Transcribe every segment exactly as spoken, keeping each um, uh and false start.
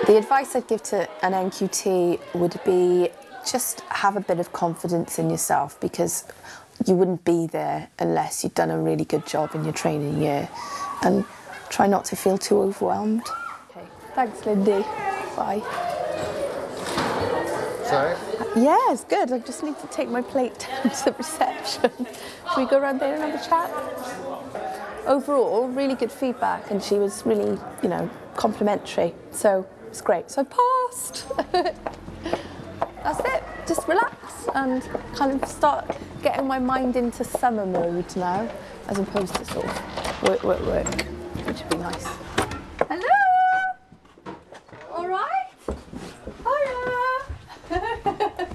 The advice I'd give to an N Q T would be just have a bit of confidence in yourself, because you wouldn't be there unless you'd done a really good job in your training year, and try not to feel too overwhelmed. Okay. Thanks, Lindy. Bye. Sorry? Yeah, it's good. I just need to take my plate down to the reception. Should we go around there and have a chat? Overall, really good feedback, and she was really, you know, complimentary. So it's great. So I passed. That's it. Just relax and kind of start getting my mind into summer mode now, as opposed to sort of work, work, work, which would be nice. Hello. All right. Hiya.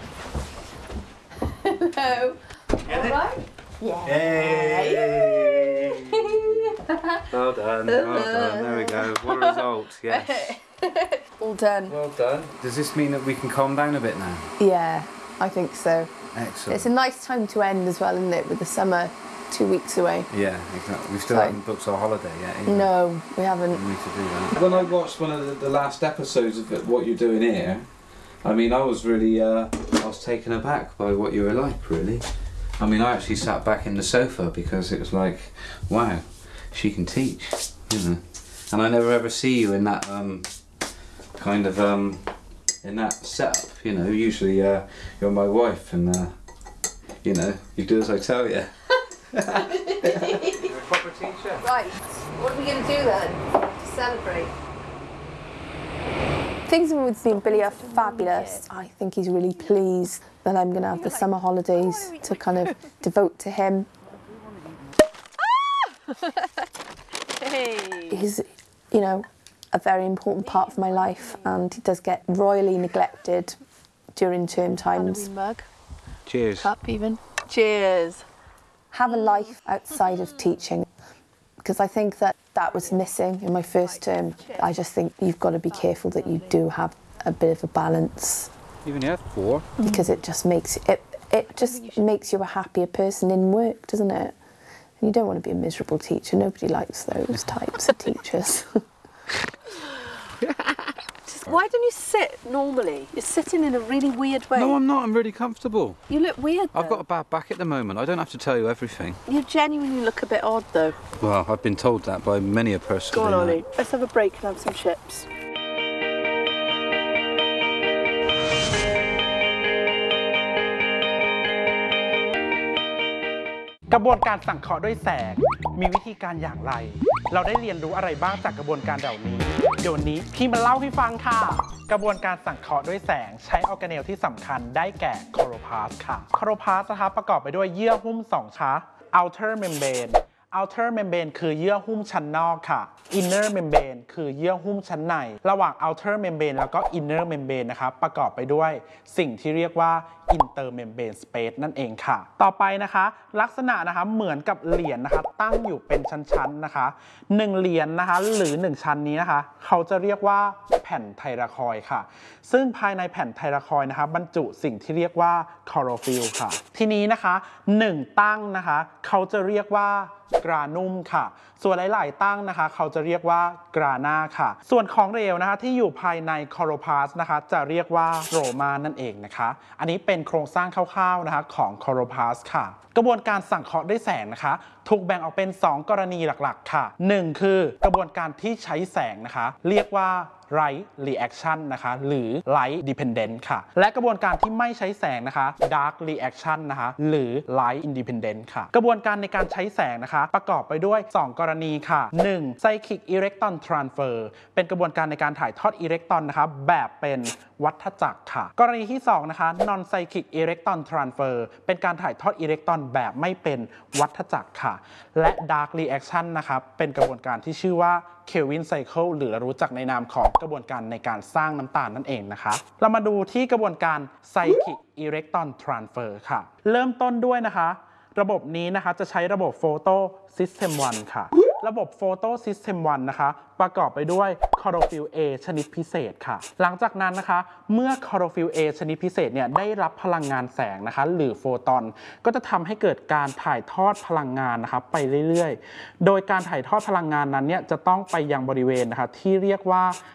Hello. All right. Yeah. Yay! Well done, well done, there we go. What a result, yes. All done. Well done. Does this mean that we can calm down a bit now? Yeah, I think so. Excellent. It's a nice time to end as well, isn't it, with the summer two weeks away? Yeah, exactly. We still So, haven't booked our holiday yet, either. No, we haven't. We need to do that. When I watched one of the, the last episodes of What You're Doing Here, I mean, I was really, uh, I was taken aback by what you were like, really. I mean, I actually sat back in the sofa because it was like, wow, she can teach, you know. And I never ever see you in that um, kind of, um, in that setup, you know. Usually uh, you're my wife and, uh, you know, you do as I tell you. You're a proper teacher. Right, what are we going to do then to celebrate? Things with me and Billy are fabulous. I think he's really pleased that I'm going to have the summer holidays to kind of devote to him. He's, you know, a very important part of my life, and he does get royally neglected during term times. Mug. Cheers. Cup even. Cheers. Have a life outside of teaching, because I think that that was missing in my first term. I just think you've got to be careful that you do have a bit of a balance. You've only had four. Because it just makes it it just makes you a happier person in work, doesn't it? And you don't want to be a miserable teacher. Nobody likes those types of teachers. Just, why don't you sit normally? You're sitting in a really weird way. No, I'm not. I'm really comfortable. You look weird, though. I've got a bad back at the moment. I don't have to tell you everything. You genuinely look a bit odd, though. Well, I've been told that by many a person. Go on, Ollie. Let's have a break and have some chips. กระบวนการสังเคราะห์ด้วยแสงมีวิธีการอย่างไรเราได้เรียนรู้อะไรบ้างจากกระบวนการเหล่านี้เดี๋ยวนี้พี่มาเล่าให้ฟังค่ะกระบวนการสังเคราะห์ด้วยแสงใช้ออร์แกเนลที่สำคัญได้แก่โคโรพลาสต์ค่ะโคโรพลาสต์นะคะประกอบไปด้วยเยื่อหุ้มสองชั้น outer membrane outer membrane คือเยื่อหุ้มชั้นนอกค่ะ inner membrane คือเยื่อหุ้มชั้นในระหว่าง outer membrane แล้วก็ inner membrane นะคะประกอบไปด้วยสิ่งที่เรียกว่า intermembrane space นั่นเองค่ะต่อไปนะคะลักษณะนะคะเหมือนกับเหรียญนะคะตั้งอยู่เป็นชั้นๆนะคะหนึ่งเหรียญนะคะหรือหนึ่งชั้นนี้นะคะเขาจะเรียกว่าแผ่นไทราคอยด์ค่ะซึ่งภายในแผ่นไทราคอยด์นะคะบรรจุสิ่งที่เรียกว่าคลอโรฟิลล์ค่ะทีนี้นะคะหนึ่งตั้งนะคะเขาจะเรียกว่ากรานุ่มค่ะส่วนหลายๆตั้งนะคะเขาจะเรียกว่ากรานาค่ะส่วนของเหลวนะคะที่อยู่ภายในคลอโรพลาสต์นะคะจะเรียกว่าโรมานั่นเองนะคะอันนี้เป็นโครงสร้างคร่าวๆนะคะของคลอโรพลาสต์ค่ะกระบวนการสังเคราะห์ด้วยแสงนะคะถูกแบ่งออกเป็นสองกรณีหลักๆค่ะหนึ่งคือกระบวนการที่ใช้แสงนะคะเรียกว่า light reaction นะคะหรือ light dependent ค่ะและกระบวนการที่ไม่ใช้แสงนะคะ dark reaction นะคะหรือ light independent ค่ะกระบวนการในการใช้แสงนะคะประกอบไปด้วยสองกรณีค่ะหนึ่ง cyclic electron transfer เป็นกระบวนการในการถ่ายทอดอิเล็กตรอนนะคะแบบเป็นวัฏจักรค่ะกรณีที่สองนะคะ non cyclic electron transfer เป็นการถ่ายทอดอิเล็กตรอนแบบไม่เป็นวัฏจักรค่ะและ dark reaction นะคะเป็นกระบวนการที่ชื่อว่า Kelvin cycle หรือเรารู้จักในนามของกระบวนการในการสร้างน้ำตาลนั่นเองนะคะเรามาดูที่กระบวนการ cyclic electron transfer ค่ะเริ่มต้นด้วยนะคะระบบนี้นะคะจะใช้ระบบ Photo System วัน ค่ะระบบ Photo System วันนะคะประกอบไปด้วยคลอโรฟิลล์ A ชนิดพิเศษค่ะหลังจากนั้นนะคะเมื่อคลอโรฟิลล์ A ชนิดพิเศษเนี่ยได้รับพลังงานแสงนะคะหรือโฟตอนก็จะทำให้เกิดการถ่ายทอดพลังงานนะคะไปเรื่อยๆโดยการถ่ายทอดพลังงานนั้นเนี่ยจะต้องไปยังบริเวณนะคะที่เรียกว่า